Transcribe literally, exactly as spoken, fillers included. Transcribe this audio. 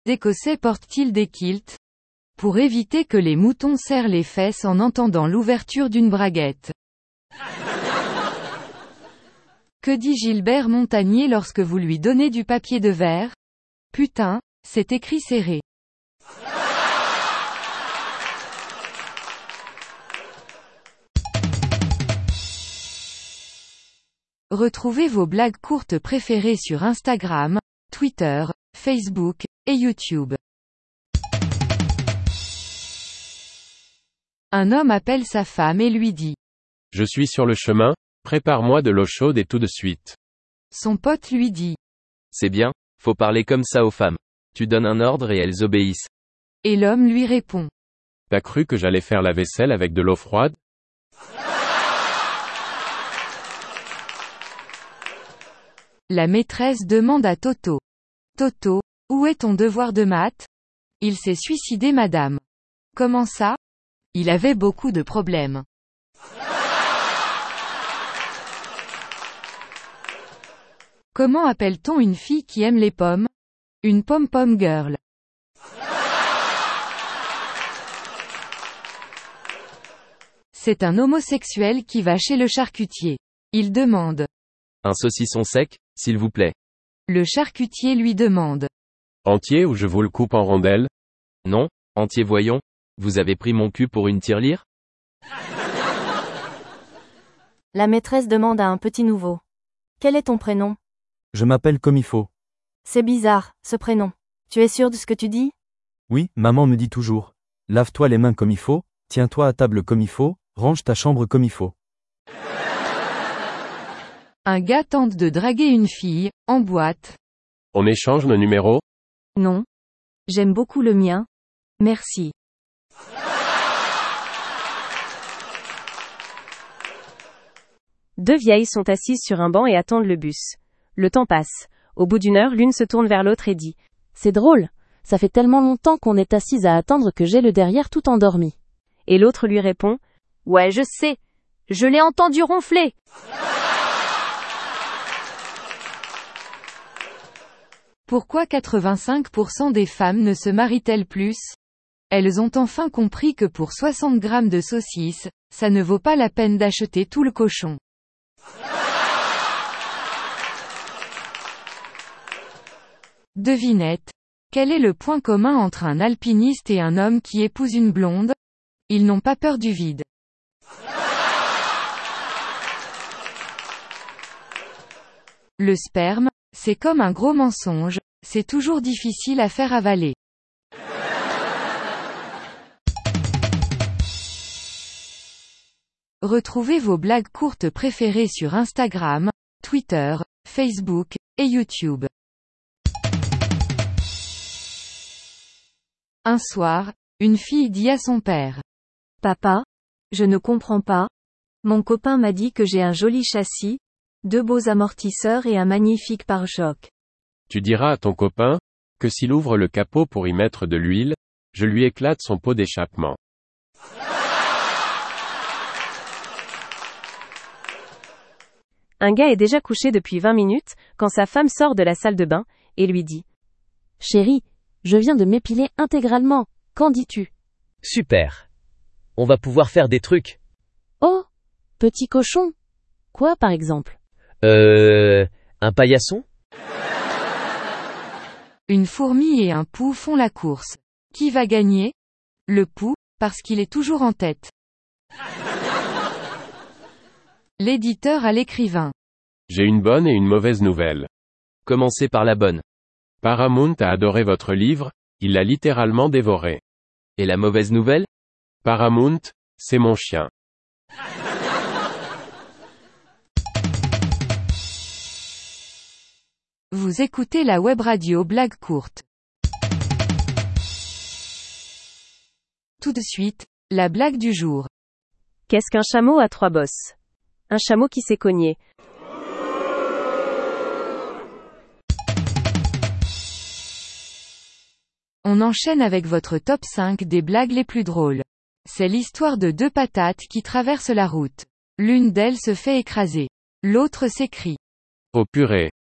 Écossais portent-ils des kilts? Pour éviter que les moutons serrent les fesses en entendant l'ouverture d'une braguette. Que dit Gilbert Montagnier lorsque vous lui donnez du papier de verre? Putain, c'est écrit serré. Retrouvez vos blagues courtes préférées sur Instagram, Twitter, Facebook, et YouTube. Un homme appelle sa femme et lui dit: Je suis sur le chemin, prépare-moi de l'eau chaude et tout de suite. Son pote lui dit: C'est bien, faut parler comme ça aux femmes. Tu donnes un ordre et elles obéissent. Et l'homme lui répond: T'as cru que j'allais faire la vaisselle avec de l'eau froide? La maîtresse demande à Toto: Toto, où est ton devoir de maths? Il s'est suicidé madame. Comment ça? Il avait beaucoup de problèmes. Comment appelle-t-on une fille qui aime les pommes? Une pom-pom girl. C'est un homosexuel qui va chez le charcutier. Il demande: Un saucisson sec, s'il vous plaît. Le charcutier lui demande: Entier ou je vous le coupe en rondelles? Non, entier voyons. Vous avez pris mon cul pour une tirelire? La maîtresse demande à un petit nouveau: Quel est ton prénom? Je m'appelle comme il faut. C'est bizarre, ce prénom. Tu es sûr de ce que tu dis? Oui, maman me dit toujours. Lave-toi les mains comme il faut, tiens-toi à table comme il faut, range ta chambre comme il faut. Un gars tente de draguer une fille, en boîte. On échange nos numéros? Non. J'aime beaucoup le mien. Merci. Deux vieilles sont assises sur un banc et attendent le bus. Le temps passe. Au bout d'une heure, l'une se tourne vers l'autre et dit: C'est drôle, ça fait tellement longtemps qu'on est assise à attendre que j'ai le derrière tout endormi. Et l'autre lui répond: Ouais, je sais. Je l'ai entendu ronfler. Pourquoi quatre-vingt-cinq pour cent des femmes ne se marient-elles plus? Elles ont enfin compris que pour soixante grammes de saucisses, ça ne vaut pas la peine d'acheter tout le cochon. Devinette. Quel est le point commun entre un alpiniste et un homme qui épouse une blonde? Ils n'ont pas peur du vide. Le sperme, c'est comme un gros mensonge, c'est toujours difficile à faire avaler. Retrouvez vos blagues courtes préférées sur Instagram, Twitter, Facebook, et YouTube. Un soir, une fille dit à son père: Papa, je ne comprends pas. Mon copain m'a dit que j'ai un joli châssis, deux beaux amortisseurs et un magnifique pare-choc. Tu diras à ton copain que s'il ouvre le capot pour y mettre de l'huile, je lui éclate son pot d'échappement. Un gars est déjà couché depuis vingt minutes, quand sa femme sort de la salle de bain, et lui dit: Chérie, je viens de m'épiler intégralement, qu'en dis-tu? Super. On va pouvoir faire des trucs. Oh, petit cochon. Quoi par exemple? Euh, un paillasson? Une fourmi et un pou font la course. Qui va gagner? Le pou, parce qu'il est toujours en tête. L'éditeur à l'écrivain. J'ai une bonne et une mauvaise nouvelle. Commencez par la bonne. Paramount a adoré votre livre, il l'a littéralement dévoré. Et la mauvaise nouvelle? Paramount, c'est mon chien. Vous écoutez la web radio Blague courte. Tout de suite, la blague du jour. Qu'est-ce qu'un chameau à trois bosses? Un chameau qui s'est cogné. On enchaîne avec votre top cinq des blagues les plus drôles. C'est l'histoire de deux patates qui traversent la route. L'une d'elles se fait écraser. L'autre s'écrie: Oh purée.